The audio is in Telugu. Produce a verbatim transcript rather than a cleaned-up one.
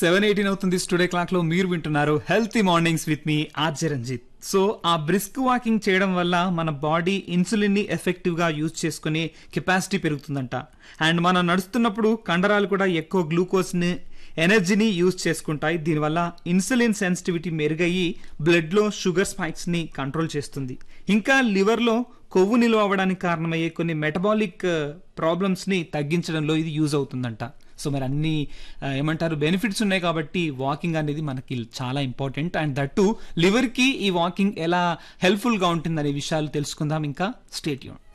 సెవెన్ ఎయిటీన్ అవుతుంది స్టూడియో క్లాక్ లో మీరు వింటున్నారు healthy mornings with me RJ Ranjith. So ఆ బ్రిస్క్ వాకింగ్ చేయడం వల్ల మన బాడీ ఇన్సులిన్ ని ఎఫెక్టివ్ గా యూజ్ చేసుకునే కెపాసిటీ పెరుగుతుందంట. అండ్ మనం నడుస్తున్నప్పుడు కండరాలు కూడా ఎక్కువ గ్లూకోజ్ ని ఎనర్జీని యూజ్ చేసుకుంటాయి. దీనివల్ల ఇన్సులిన్ సెన్సిటివిటీ మెరుగయ్యి బ్లడ్ లో షుగర్ స్పైక్స్ ని కంట్రోల్ చేస్తుంది. ఇంకా లివర్ లో కొవ్వు నిల్వ అవ్వడానికి కారణమయ్యే కొన్ని మెటబాలిక్ ప్రాబ్లమ్స్ ని తగ్గించడంలో ఇది యూజ్ అవుతుందంట. సో మరి అన్ని ఏమంటారు బెనిఫిట్స్ ఉన్నాయి కాబట్టి వాకింగ్ అనేది మనకి చాలా ఇంపార్టెంట్. అండ్ దట్టు లివర్ కి ఈ వాకింగ్ ఎలా హెల్ప్ఫుల్ గా ఉంటుంది అనే విషయాలు తెలుసుకుందాం. ఇంకా స్టే ట్యూన్.